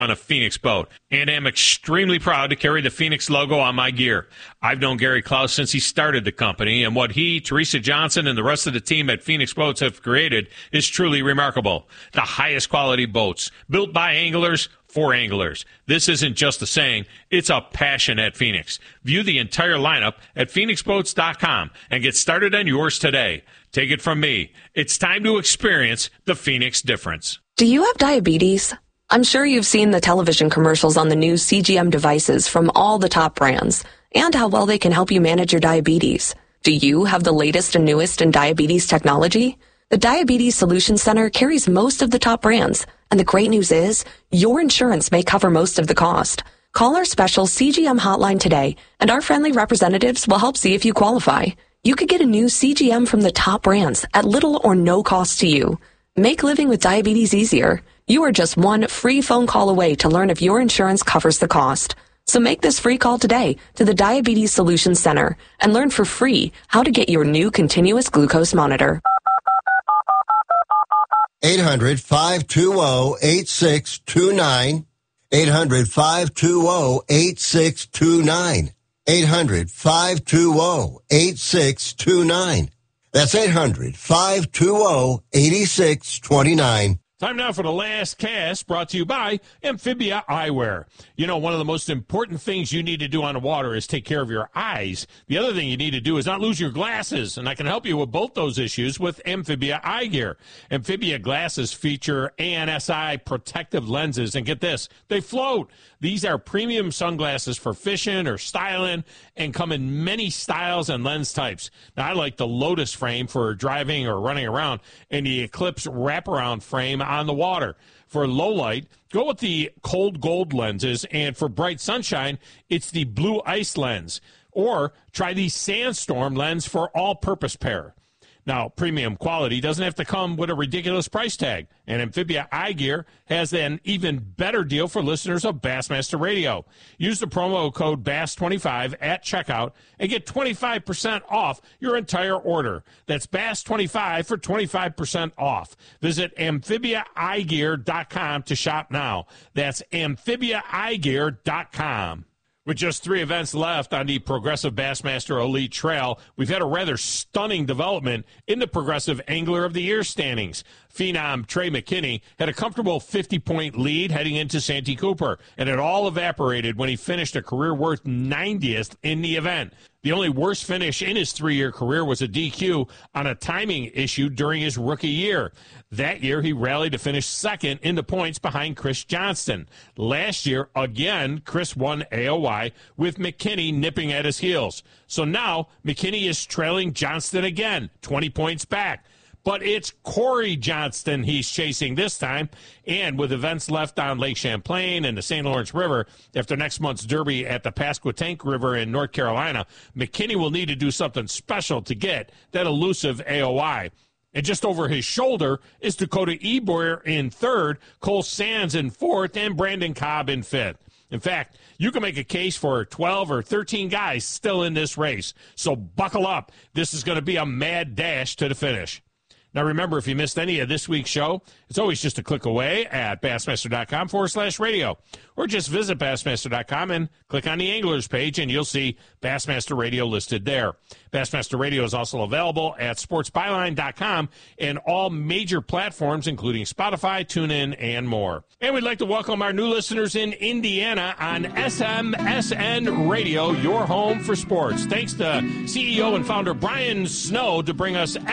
on a Phoenix boat, and am extremely proud to carry the Phoenix logo on my gear. I've known Gary Klaus since he started the company, and what he, Teresa Johnson, and the rest of the team at Phoenix Boats have created is truly remarkable. The highest quality boats, built by anglers for anglers. This isn't just a saying, it's a passion at Phoenix. View the entire lineup at phoenixboats.com and get started on yours today. Take it from me, it's time to experience the Phoenix difference. Do you have diabetes? I'm sure you've seen the television commercials on the new CGM devices from all the top brands and how well they can help you manage your diabetes. Do you have the latest and newest in diabetes technology? The Diabetes Solutions Center carries most of the top brands, and the great news is your insurance may cover most of the cost. Call our special CGM hotline today, and our friendly representatives will help see if you qualify. You could get a new CGM from the top brands at little or no cost to you. Make living with diabetes easier. You are just one free phone call away to learn if your insurance covers the cost. So make this free call today to the Diabetes Solutions Center and learn for free how to get your new continuous glucose monitor. 800-520-8629. 800-520-8629. 800-520-8629. That's 800-520-8629. Time now for the last cast, brought to you by Amphibia Eyewear. You know, one of the most important things you need to do on the water is take care of your eyes. The other thing you need to do is not lose your glasses, and I can help you with both those issues with Amphibia Eye Gear. Amphibia glasses feature ANSI protective lenses, and get this, they float. These are premium sunglasses for fishing or styling and come in many styles and lens types. Now, I like the Lotus frame for driving or running around and the Eclipse wraparound frame on the water. For low light, go with the cold gold lenses, and for bright sunshine, it's the blue ice lens. Or try the Sandstorm lens for all-purpose pair. Now, premium quality doesn't have to come with a ridiculous price tag, and Amphibia Eye Gear has an even better deal for listeners of Bassmaster Radio. Use the promo code BASS25 at checkout and get 25% off your entire order. That's BASS25 for 25% off. Visit amphibiaeyegear.com to shop now. That's amphibiaeyegear.com. With just 3 events left on the Progressive Bassmaster Elite Trail, we've had a rather stunning development in the Progressive Angler of the Year standings. Phenom Trey McKinney had a comfortable 50-point lead heading into Santee Cooper, and it all evaporated when he finished a career-worth 90th in the event. The only worst finish in his 3-year career was a DQ on a timing issue during his rookie year. That year, he rallied to finish second in the points behind Chris Johnston. Last year, again, Chris won AOY with McKinney nipping at his heels. So now, McKinney is trailing Johnston again, 20 points back. But it's Corey Johnston he's chasing this time. And with events left on Lake Champlain and the St. Lawrence River after next month's Derby at the Pasquotank River in North Carolina, McKinney will need to do something special to get that elusive AOI. And just over his shoulder is Dakota Eboyer in third, Cole Sands in fourth, and Brandon Cobb in fifth. In fact, you can make a case for 12 or 13 guys still in this race. So buckle up. This is going to be a mad dash to the finish. Now, remember, if you missed any of this week's show, it's always just a click away at Bassmaster.com/radio. Or just visit Bassmaster.com and click on the Anglers page, and you'll see Bassmaster Radio listed there. Bassmaster Radio is also available at SportsByline.com and all major platforms, including Spotify, TuneIn, and more. And we'd like to welcome our new listeners in Indiana on SMSN Radio, your home for sports. Thanks to CEO and founder Brian Snow to bring us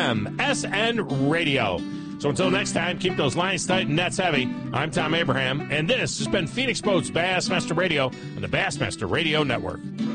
SMSN Radio. So until next time, keep those lines tight and nets heavy. I'm Tom Abraham, and this has been Phoenix Boats Bassmaster Radio on the Bassmaster Radio Network.